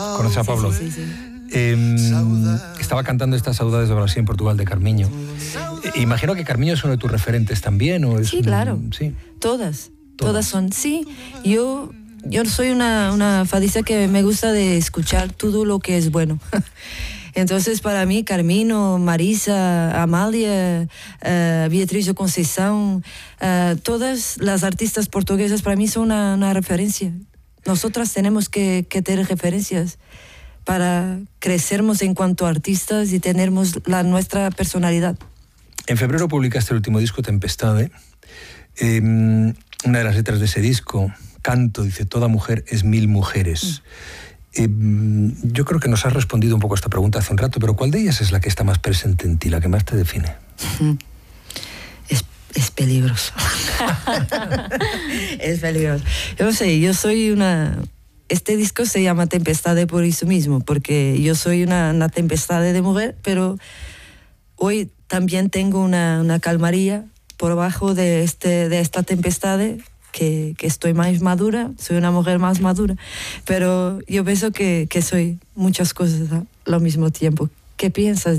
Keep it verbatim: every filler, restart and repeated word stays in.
¿Conoces a Pablo? Sí, sí, sí, sí. Eh, estaba cantando estas Saudades de Brasil en Portugal de Carmiño. Eh, imagino que Carmiño es uno de tus referentes también, ¿o es Sí, un, claro. sí? Todas, Todas. todas son. Sí, yo, yo soy una, una fadista que me gusta de escuchar todo lo que es bueno. Entonces, para mí, Carmino, Marisa, Amalia, uh, Beatriz de Conceição, uh, todas las artistas portuguesas para mí son una, una referencia. Nosotras tenemos que, que tener referencias para crecernos en cuanto a artistas y tenermos la, nuestra personalidad. En febrero publicaste el último disco, Tempestade. Eh, una de las letras de ese disco, Canto, dice: toda mujer es mil mujeres. Mm. Eh, yo creo que nos has respondido un poco a esta pregunta hace un rato, pero ¿cuál de ellas es la que está más presente en ti, la que más te define? Es, es peligroso. Es peligroso. Yo no sé, yo soy una... Este disco se llama Tempestade por eso mismo, porque yo soy una, una tempestade de mujer, pero hoy también tengo una, una calmaría por bajo de, este, de esta tempestade, que, que estoy más madura, soy una mujer más madura, pero yo pienso que, que soy muchas cosas al mismo tiempo. ¿Qué piensas?